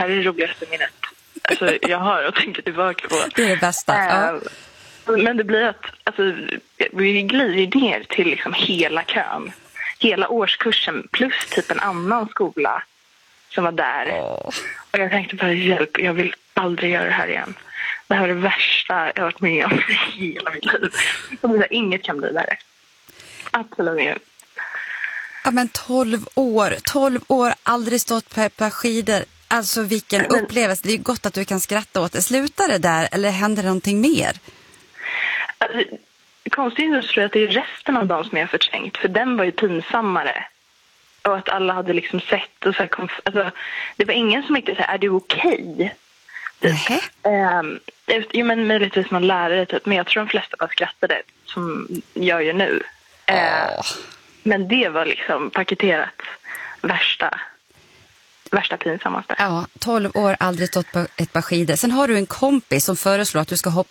här är det roligaste minnet. Alltså, jag har att tänka tillbaka på. Det är det bästa. Ja. Men det blir att alltså, vi glider ner till liksom hela kön. Hela årskursen plus typ en annan skola som var där. Och jag tänkte bara, hjälp, jag vill aldrig göra det här igen. Det här är det värsta jag varit med om i hela mitt liv. Inget kan bli värre. Absolut inget. Ja, men 12 år, aldrig stått på ett par skidor. Alltså vilken upplevelse. Det är ju gott att du kan skratta åt det. Slutar det där eller händer det någonting mer? Alltså, konstigt nog tror jag att det är resten av dem som jag har förträngt. För den var ju pinsammare. Och att alla hade liksom sett. Och så här, alltså, det var ingen som inte sa, är du okej? Jo, men möjligtvis någon lärare typ. Men jag tror de flesta bara skrattade. Som jag gör nu. Men det var liksom paketerat värsta pinsammaste. Ja, 12 år, aldrig stått på ett par skidor. Sen har du en kompis som föreslår att du ska